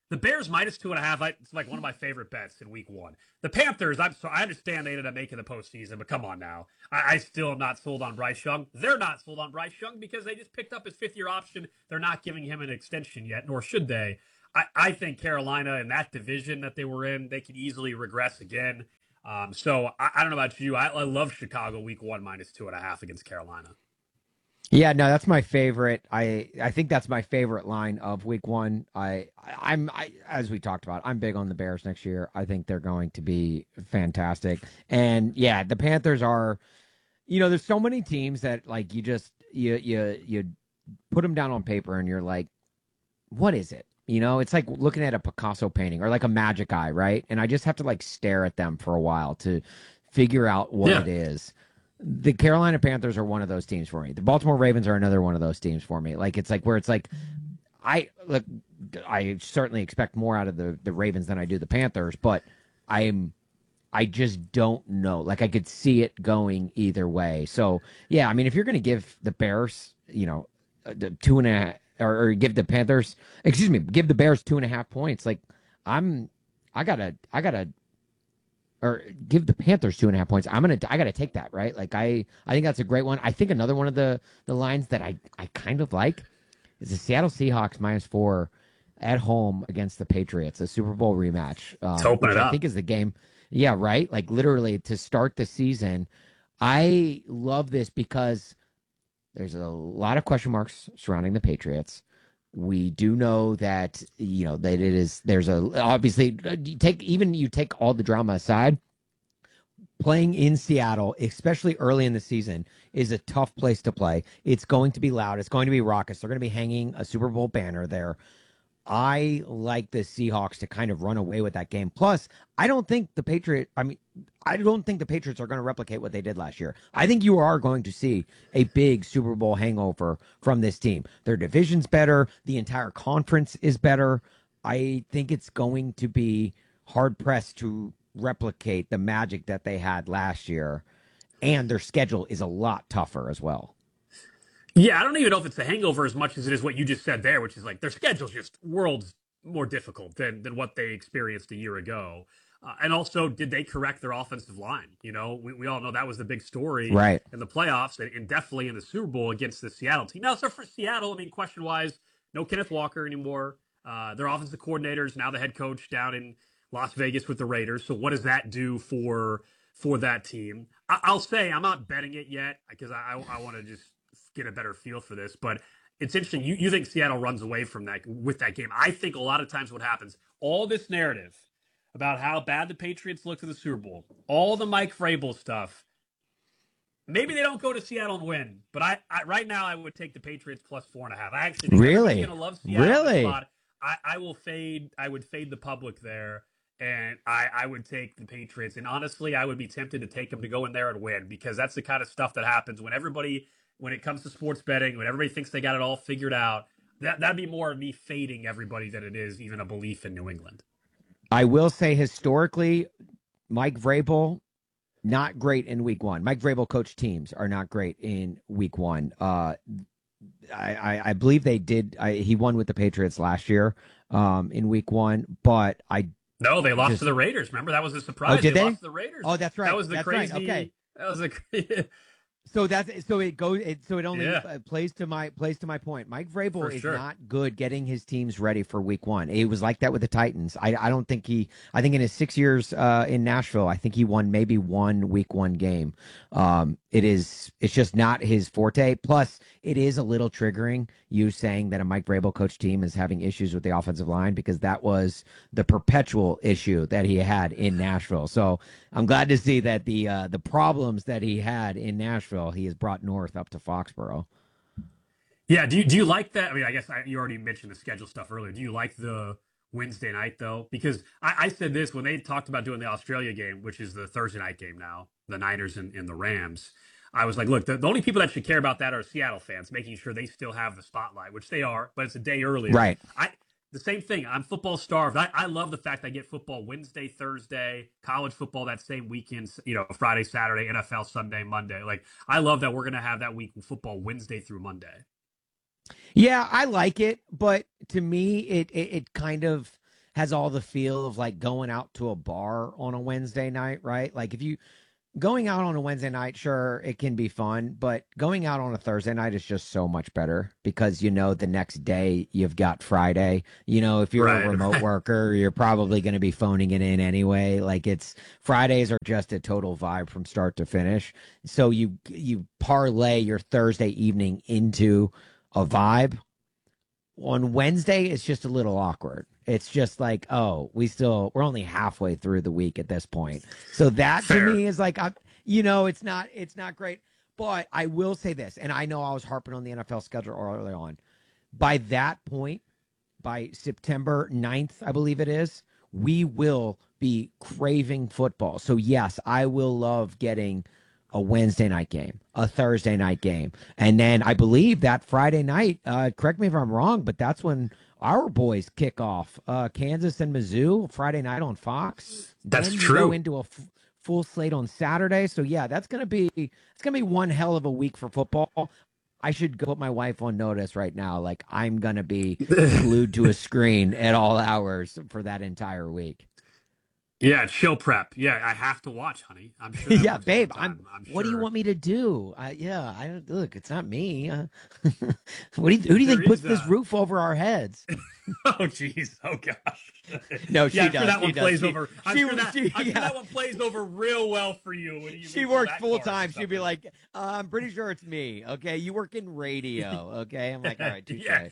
The Bears minus two and a half, I, it's like one of my favorite bets in week one. The Panthers, I'm so I understand they ended up making the postseason, but come on now. I, I still am not sold on Bryce Young. They're not sold on Bryce Young because they just picked up his fifth-year option. They're not giving him an extension yet, nor should they. I, I think Carolina in that division that they were in, they could easily regress again. Um, so I, I don't know about you. I, I love Chicago week one minus two and a half against Carolina. Yeah, no, that's my favorite. I I think that's my favorite line of week one. I, I I'm I as we talked about, I'm big on the Bears next year. I think they're going to be fantastic. And yeah, the Panthers are, you know, there's so many teams that like you just you you you put them down on paper and you're like, what is it? You know, it's like looking at a Picasso painting or like a magic eye, right? And I just have to like stare at them for a while to figure out what yeah. it is. The Carolina Panthers are one of those teams for me. The Baltimore Ravens are another one of those teams for me. Like it's like where it's like, I look, I certainly expect more out of the, the Ravens than I do the Panthers, but I'm, I just don't know. Like I could see it going either way. So yeah, I mean, if you're going to give the Bears, you know, the two and a half, or, or give the Panthers, excuse me, give the Bears two and a half points. Like I'm, I gotta, I gotta. Or give the Panthers two and a half points. I'm gonna, I gotta take that, right? Like I, I think that's a great one. I think another one of the the lines that I, I kind of like is the Seattle Seahawks minus four at home against the Patriots, a Super Bowl rematch. Um, to open which it up. I think is the game. Yeah, right. Like literally to start the season. I love this because there's a lot of question marks surrounding the Patriots. We do know that, you know, that it is, there's a, obviously, you take, even you take all the drama aside, playing in Seattle, especially early in the season, is a tough place to play. It's going to be loud. It's going to be raucous. They're going to be hanging a Super Bowl banner there. I like the Seahawks to kind of run away with that game. Plus, I don't think the Patriot, I mean, I don't think the Patriots are going to replicate what they did last year. I think you are going to see a big Super Bowl hangover from this team. Their division's better. The entire conference is better. I think it's going to be hard pressed to replicate the magic that they had last year. And their schedule is a lot tougher as well. Yeah, I don't even know if it's the hangover as much as it is what you just said there, which is like their schedule's just worlds more difficult than than what they experienced a year ago. Uh, and also, did they correct their offensive line? You know, we, we all know that was the big story right. in the playoffs and, and definitely in the Super Bowl against the Seattle team. Now, so for Seattle, I mean, question-wise, no Kenneth Walker anymore. Uh, their offensive coordinators, now the head coach down in Las Vegas with the Raiders. So what does that do for for that team? I, I'll say I'm not betting it yet because I, I, I want to just get a better feel for this, but it's interesting. You you think Seattle runs away from that with that game? I think a lot of times what happens, all this narrative about how bad the Patriots looked in the Super Bowl, all the Mike Vrabel stuff, maybe they don't go to Seattle and win. But I, I right now I would take the Patriots plus four and a half. I actually think really going to love Seattle. Really, I, I will fade. I would fade the public there, and I I would take the Patriots. And honestly, I would be tempted to take them to go in there and win because that's the kind of stuff that happens when everybody. When it comes to sports betting, when everybody thinks they got it all figured out, that, that'd be more of me fading everybody than it is even a belief in New England. I will say historically, Mike Vrabel, not great in week one. Mike Vrabel coached teams are not great in week one. Uh, I, I, I believe they did. I, he won with the Patriots last year um, in week one, but I No, they lost just, to the Raiders. Remember, that was a surprise. Oh, did they, they? lost to the Raiders. Oh, that's right. That was the that's crazy. Right. Okay. That was a So that's so it goes. It, so it only yeah. uh, plays to my plays to my point. Mike Vrabel For is sure. not good getting his teams ready for week one. It was like that with the Titans. I, I don't think he. I think in his six years uh, in Nashville, I think he won maybe one week one game. Um, it is. It's just not his forte. Plus, it is a little triggering you saying that a Mike Vrabel coach team is having issues with the offensive line because that was the perpetual issue that he had in Nashville. So I'm glad to see that the uh, the problems that he had in Nashville, he has brought north up to Foxborough. Yeah. Do you, do you like that? I mean, I guess I, you already mentioned the schedule stuff earlier. Do you like the Wednesday night, though? Because I, I said this when they talked about doing the Australia game, which is the Thursday night game now, the Niners and, and the Rams. I was like, look, the, the only people that should care about that are Seattle fans, making sure they still have the spotlight, which they are, but it's a day earlier. Right. I The same thing. I'm football starved. I, I love the fact I get football Wednesday, Thursday, college football that same weekend, you know, Friday, Saturday, N F L Sunday, Monday. Like, I love that we're going to have that week of football Wednesday through Monday. Yeah, I like it, but to me, it, it it kind of has all the feel of like going out to a bar on a Wednesday night, right? Like if you going out on a Wednesday night, sure, it can be fun, but going out on a Thursday night is just so much better because, you know, the next day you've got Friday. You know, if you're Right. a remote worker, you're probably going to be phoning it in anyway. Like it's Fridays are just a total vibe from start to finish. So you you parlay your Thursday evening into a vibe. On Wednesday, it's just a little awkward. It's just like, oh, we still we're only halfway through the week at this point. So that Fair. to me is like, I'm, you know, it's not it's not great. But I will say this, and I know I was harping on the N F L schedule early on. By that point, by September ninth, I believe it is, we will be craving football. So yes, I will love getting a Wednesday night game, a Thursday night game. And then I believe that Friday night, uh, correct me if I'm wrong, but that's when our boys kick off. Uh, Kansas and Mizzou, Friday night on Fox. That's then you true. Go into a f- full slate on Saturday. So yeah, that's gonna be it's gonna be one hell of a week for football. I should go put my wife on notice right now. Like I'm gonna be glued to a screen at all hours for that entire week. Yeah, chill prep. Yeah, I have to watch, honey. I'm sure. that Yeah, works babe. sometime, I'm, I'm What do you sure. want me to do? Uh, yeah, I look. It's not me. Uh, what do you, who do you There think puts is, this uh, roof over our heads? Oh, jeez. Oh, gosh. No, she yeah, I'm does. Sure that she one does. plays She- over. I'm, she- sure that, she- I'm sure yeah. that one plays over real well for you. When you She reach works that full far or time. She'd be something. like, uh, "I'm pretty sure it's me." Okay, you work in radio. Okay, I'm like, all right, touche. Yeah.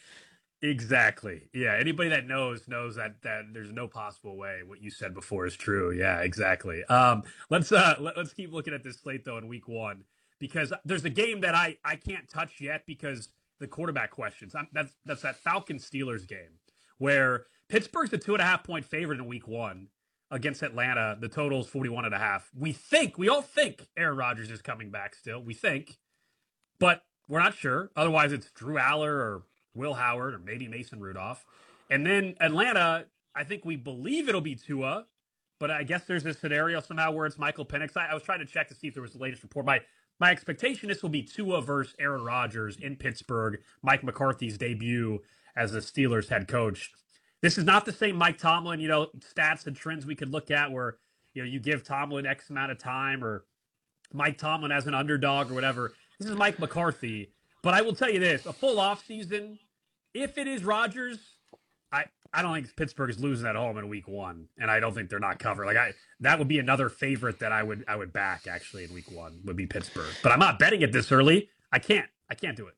Exactly. Yeah. Anybody that knows knows that that there's no possible way what you said before is true. Yeah. Exactly. Um. Let's uh. Let, let's keep looking at this slate though in week one because there's a game that I I can't touch yet because the quarterback questions. I'm, that's that's that Falcons Steelers game where Pittsburgh's a two and a half point favorite in week one against Atlanta. The total's forty-one and a half. We think we all think Aaron Rodgers is coming back still. We think, but we're not sure. Otherwise, it's Drew Aller or Will Howard, or maybe Mason Rudolph. And then Atlanta, I think we believe it'll be Tua, but I guess there's a scenario somehow where it's Michael Penix. I, I was trying to check to see if there was the latest report. My my expectation this will be Tua versus Aaron Rodgers in Pittsburgh, Mike McCarthy's debut as the Steelers head coach. This is not the same Mike Tomlin, you know, stats and trends we could look at where, you know, you give Tomlin X amount of time or Mike Tomlin as an underdog or whatever. This is Mike McCarthy. But I will tell you this, a full offseason, if it is Rodgers, I, I don't think Pittsburgh is losing at home in week one, and I don't think they're not covered. Like I, that would be another favorite that I would I would back actually in week one would be Pittsburgh. But I'm not betting it this early. I can't. I can't do it.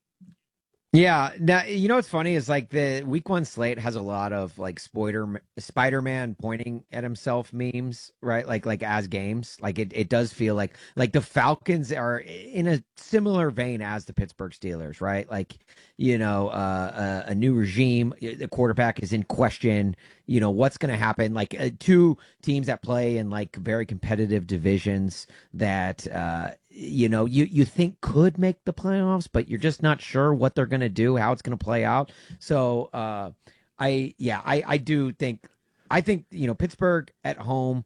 Yeah, now you know what's funny is like the week one slate has a lot of like Spider Spider-Man pointing at himself memes, right? Like like as games, like it, it does feel like like the Falcons are in a similar vein as the Pittsburgh Steelers, right? Like you know uh, a, a new regime, the quarterback is in question. You know what's going to happen? Like uh, two teams that play in like very competitive divisions that. Uh, you know, you, you think could make the playoffs, but you're just not sure what they're going to do, how it's going to play out. So, uh, I, yeah, I, I do think, I think, you know, Pittsburgh at home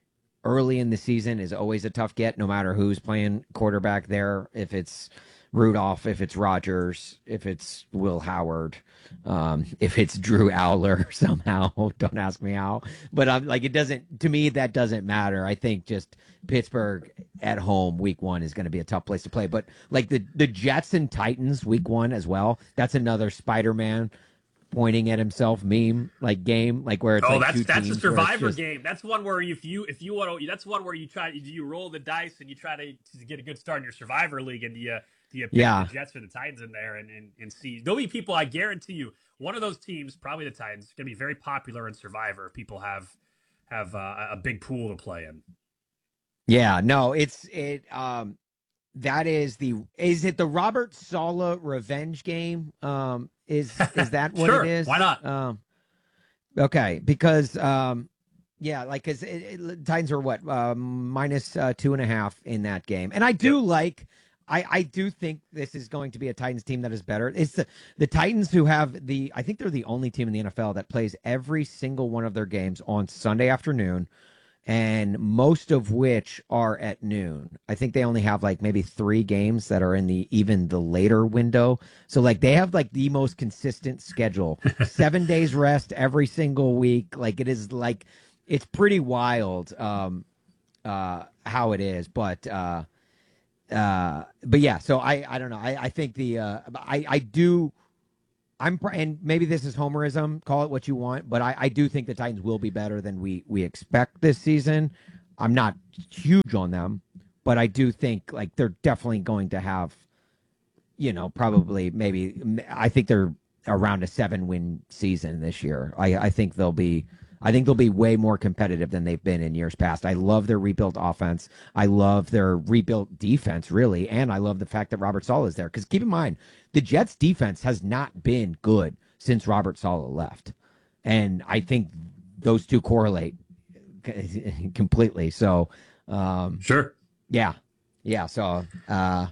early in the season is always a tough get, no matter who's playing quarterback there. If it's Rudolph, if it's Rodgers, if it's Will Howard, um, if it's Drew Aller somehow, don't ask me how, but I'm like, it doesn't, to me, that doesn't matter. I think just Pittsburgh at home week one is going to be a tough place to play, but like the, the Jets and Titans week one as well. That's another Spider-Man pointing at himself meme like game, like where it's oh, like that's two that's a teams where it's survivor just- game. That's one where if you if you want to, that's one where you try you roll the dice and you try to, to get a good start in your survivor league, and you do you pick Yeah. the Jets or the Titans in there and, and and see. There'll be people, I guarantee you, one of those teams, probably the Titans, is going to be very popular in Survivor. People have have uh, a big pool to play in. Yeah, no, it's it. Um, that is the is it the Robert Saleh revenge game? Um, is is that what Sure, it is? why not? Um, okay, because um, yeah, like because it, it, Titans are what uh, minus uh, two and a half in that game, and I do Yep. like. I, I do think this is going to be a Titans team that is better. It's the, the Titans who have the, I think they're the only team in the N F L that plays every single one of their games on Sunday afternoon. and most of which are at noon. I think they only have like maybe three games that are in the even the later window. So like they have like the most consistent schedule. Seven days rest every single week. Like it is like it's pretty wild um, uh, how it is. But uh, uh, but yeah, so I, I don't know. I, I think the uh, I, I do I'm and maybe this is homerism, call it what you want, but I, I do think the Titans will be better than we we expect this season. I'm not huge on them, but I do think like they're definitely going to have, you know, probably maybe I think they're around a seven win season this year. I, I think they'll be I think they'll be way more competitive than they've been in years past. I love their rebuilt offense. I love their rebuilt defense, really, and I love the fact that Robert Saleh is there. Because keep in mind, the Jets' defense has not been good since Robert Saleh left, and I think those two correlate completely. So, um, sure, yeah, yeah. So, uh,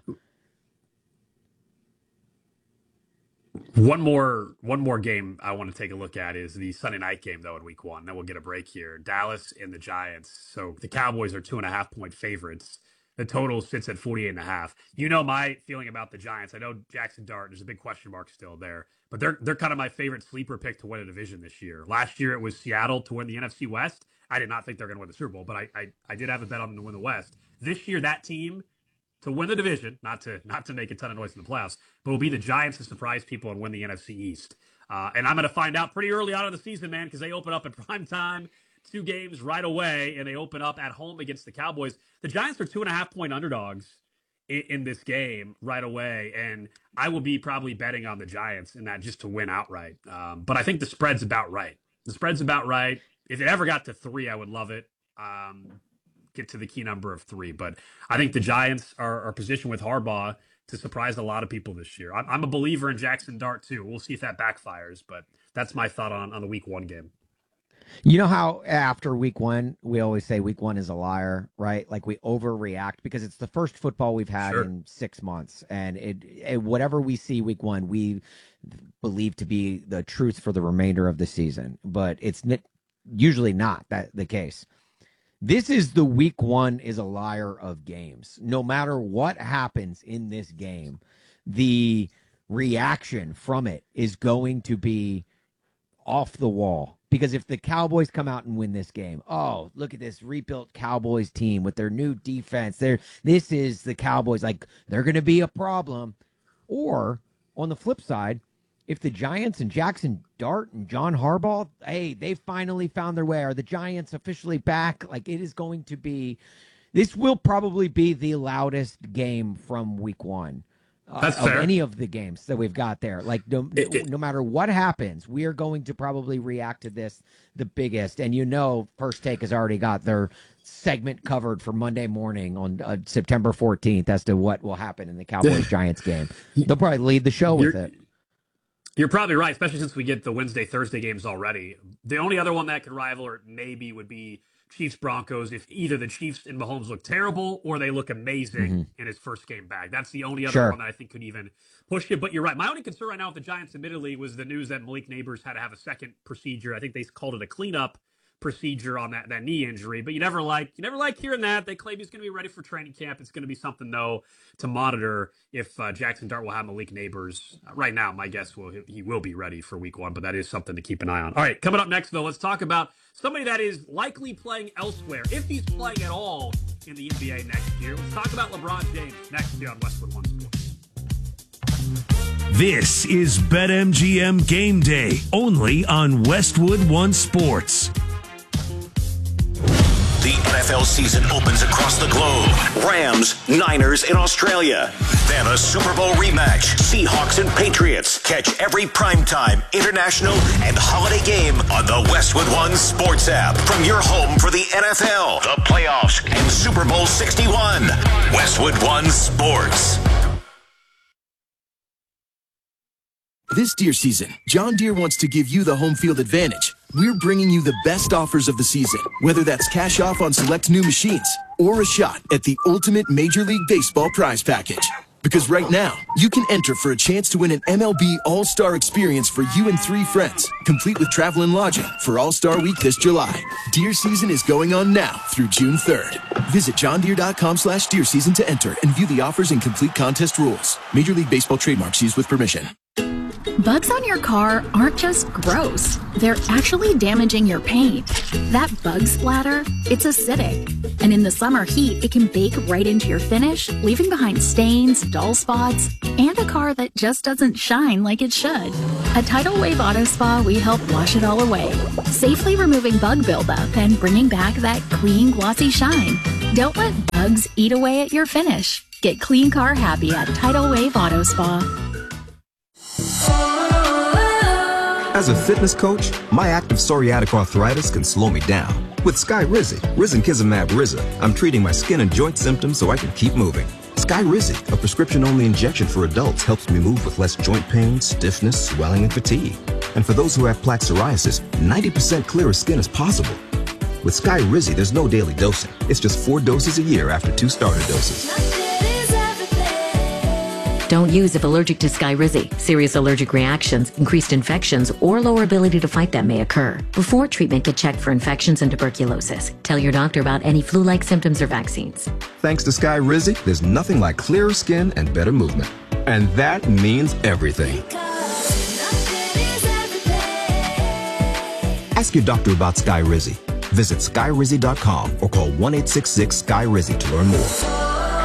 One more one more game I want to take a look at is the Sunday night game, though, in week one. Then we'll get a break here. Dallas and the Giants. So the Cowboys are two and a half point favorites. The total sits at forty-eight and a half. You know my feeling about the Giants. I know Jackson Dart, there's a big question mark still there. But they're they're kind of my favorite sleeper pick to win a division this year. Last year it was Seattle to win the N F C West. I did not think they're going to win the Super Bowl, but I, I I did have a bet on them to win the West. This year, that team to win the division, not to not to make a ton of noise in the playoffs, but will be the Giants to surprise people and win the N F C East. Uh, and I'm going to find out pretty early on in the season, man, because they open up in prime time, two games right away, and they open up at home against the Cowboys. The Giants are two and a half point underdogs in, in this game right away, and I will be probably betting on the Giants in that just to win outright. Um, but I think the spread's about right. The spread's about right. If it ever got to three, I would love it. Um, get to the key number of three. But I think the Giants are, are positioned with Harbaugh to surprise a lot of people this year. I'm, I'm a believer in Jackson Dart, too. We'll see if that backfires, but that's my thought on, on the week one game. You know how after week one, we always say week one is a liar, right? Like we overreact because it's the first football we've had sure. in six months. And it, it whatever we see week one, we believe to be the truth for the remainder of the season. But it's n- usually not that the case. This is the week one is a liar of games. No matter what happens in this game, the reaction from it is going to be off the wall. Because if the Cowboys come out and win this game, oh, look at this rebuilt Cowboys team with their new defense. They're, this is the Cowboys. Like, they're going to be a problem. Or, on the flip side, if the Giants and Jackson Dart and John Harbaugh, hey, they finally found their way. Are the Giants officially back? Like, it is going to be, this will probably be the loudest game from week one. Uh, That's of fair. Any of the games that we've got there. Like, no, it, it, no matter what happens, we are going to probably react to this the biggest. And you know, First Take has already got their segment covered for Monday morning on uh, September fourteenth as to what will happen in the Cowboys-Giants game. They'll probably lead the show with it. You're probably right, especially since we get the Wednesday, Thursday games already. The only other one that could rival or maybe would be Chiefs Broncos if either the Chiefs and Mahomes look terrible or they look amazing mm-hmm. in his first game back. That's the only other sure. one that I think could even push it. But you're right. My only concern right now with the Giants, admittedly, was the news that Malik Neighbors had to have a second procedure. I think they called it a cleanup procedure on that, that knee injury. But you never like you never like hearing that. They claim he's going to be ready for training camp. It's going to be something, though, to monitor if uh, Jackson Dart will have Malik Neighbors. Uh, right now, my guess will he will be ready for week one, but that is something to keep an eye on. All right, coming up next, though, let's talk about somebody that is likely playing elsewhere, if he's playing at all in the N B A next year. Let's talk about LeBron James next year on Westwood One Sports. This is BetMGM Game Day, only on Westwood One Sports. The N F L season opens across the globe. Rams, Niners in Australia. Then a Super Bowl rematch. Seahawks and Patriots. Catch every primetime, international, and holiday game on the Westwood One Sports app. From your home for the N F L, the playoffs, and Super Bowl sixty-one. Westwood One Sports. This deer season, John Deere wants to give you the home field advantage. We're bringing you the best offers of the season, whether that's cash off on select new machines or a shot at the ultimate Major League Baseball prize package. Because right now, you can enter for a chance to win an M L B All-Star experience for you and three friends, complete with travel and lodging for All-Star Week this July. Deer season is going on now through June third. Visit johndeere.com slash deer season to enter and view the offers and complete contest rules. Major League Baseball trademarks used with permission. Bugs on your car aren't just gross. They're actually damaging your paint. That bug splatter, it's acidic. And in the summer heat, it can bake right into your finish, leaving behind stains, dull spots, and a car that just doesn't shine like it should. At Tidal Wave Auto Spa, we help wash it all away, safely removing bug buildup and bringing back that clean, glossy shine. Don't let bugs eat away at your finish. Get clean car happy at Tidal Wave Auto Spa. As a fitness coach, my active psoriatic arthritis can slow me down. With Skyrizi, Risankizumab Riza, I'm treating my skin and joint symptoms so I can keep moving. Skyrizi, a prescription-only injection for adults, helps me move with less joint pain, stiffness, swelling, and fatigue. And for those who have plaque psoriasis, ninety percent clearer skin is possible. With Skyrizi, there's no daily dosing. It's just four doses a year after two starter doses. Don't use if allergic to Skyrizi. Serious allergic reactions, increased infections, or lower ability to fight them may occur. Before treatment, get checked for infections and tuberculosis. Tell your doctor about any flu-like symptoms or vaccines. Thanks to Skyrizi, there's nothing like clearer skin and better movement. And that means everything. Ask your doctor about Skyrizi. Visit skyrizi dot com or call one eight six six Sky Rizi to learn more.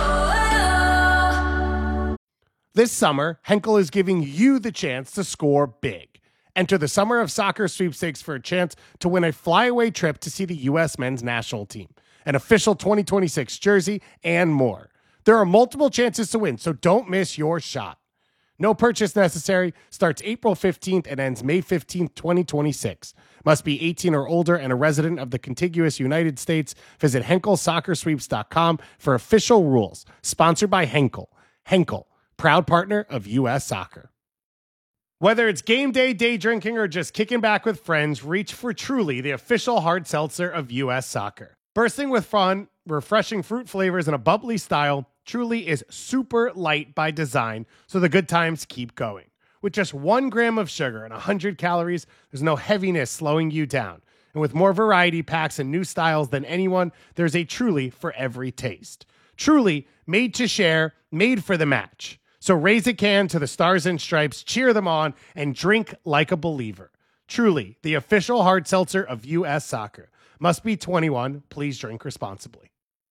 This summer, Henkel is giving you the chance to score big. Enter the Summer of Soccer sweepstakes for a chance to win a flyaway trip to see the U S men's national team, an official twenty twenty-six jersey, and more. There are multiple chances to win, so don't miss your shot. No purchase necessary, starts April fifteenth and ends May fifteenth, twenty twenty-six. Must be eighteen or older and a resident of the contiguous United States. Visit henkel soccer sweeps dot com for official rules. Sponsored by Henkel. Henkel, proud partner of U S Soccer. Whether it's game day, day drinking, or just kicking back with friends, reach for Truly, the official hard seltzer of U S Soccer. Bursting with fun, refreshing fruit flavors, and a bubbly style, Truly is super light by design, so the good times keep going. With just one gram of sugar and one hundred calories, there's no heaviness slowing you down. And with more variety packs and new styles than anyone, there's a Truly for every taste. Truly, made to share, made for the match. So raise a can to the Stars and Stripes, cheer them on, and drink like a believer. Truly, the official hard seltzer of U S Soccer. Must be twenty-one. Please drink responsibly.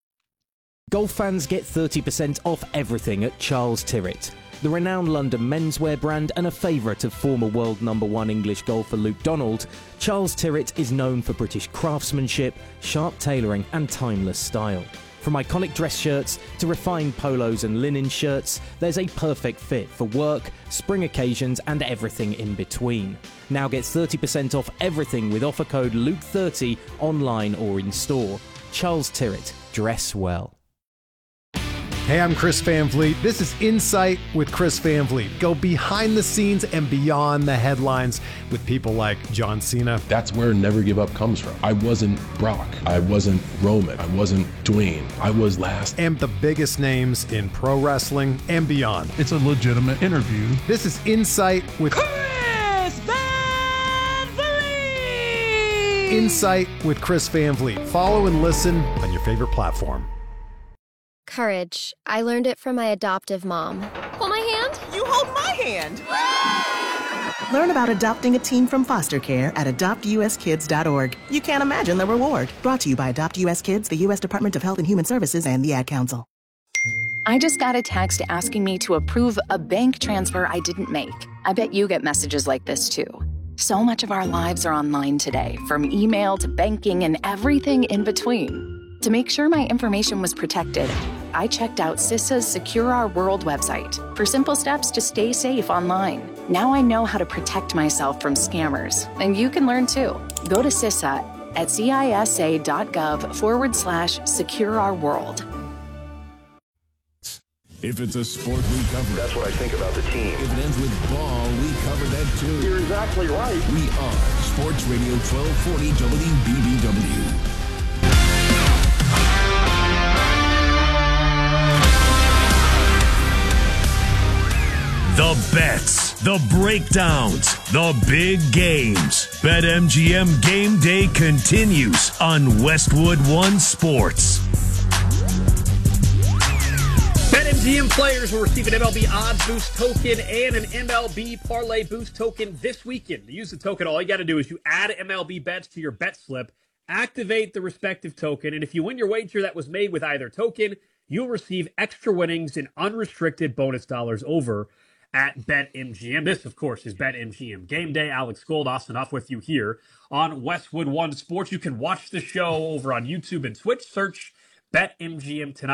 Golf fans get thirty percent off everything at Charles Tyrwhitt. The renowned London menswear brand and a favourite of former world number one English golfer Luke Donald, Charles Tyrwhitt is known for British craftsmanship, sharp tailoring, and timeless style. From iconic dress shirts to refined polos and linen shirts, there's a perfect fit for work, spring occasions, and everything in between. Now get thirty percent off everything with offer code Luke thirty online or in store. Charles Tyrwhitt, dress well. Hey, I'm Chris Van Vliet. This is Insight with Chris Van Vliet. Go behind the scenes and beyond the headlines with people like John Cena. That's where Never Give Up comes from. I wasn't Brock. I wasn't Roman. I wasn't Dwayne. I was last. And the biggest names in pro wrestling and beyond. It's a legitimate interview. This is Insight with Chris Van Vliet. Insight with Chris Van Vliet. Follow and listen on your favorite platform. Courage. I learned it from my adoptive mom. Hold my hand. You hold my hand. Learn about adopting a teen from foster care at adopt u s kids dot org. You can't imagine the reward. Brought to you by Adopt U S Kids, the U S Department of Health and Human Services, and the Ad Council. I just got a text asking me to approve a bank transfer I didn't make. I bet you get messages like this too. So much of our lives are online today, from email to banking and everything in between. To make sure my information was protected, I checked out CISA's Secure Our World website for simple steps to stay safe online. Now I know how to protect myself from scammers, and you can learn too. Go to CISA at cisa.gov forward slash secure our world. If it's a sport, we cover it. That's what I think about the team. If it ends with ball, we cover that too. You're exactly right. We are Sports Radio twelve forty W B B W. The bets, the breakdowns, the big games. BetMGM Game Day continues on Westwood One Sports. BetMGM players will receive an M L B Odds Boost token and an M L B Parlay Boost token this weekend. To use the token, all you got to do is you add M L B bets to your bet slip, activate the respective token, and if you win your wager that was made with either token, you'll receive extra winnings and unrestricted bonus dollars over at BetMGM. This, of course, is BetMGM Game Day. Alex Gold, Austin Huff with you here on Westwood One Sports. You can watch the show over on YouTube and Twitch. Search BetMGM tonight.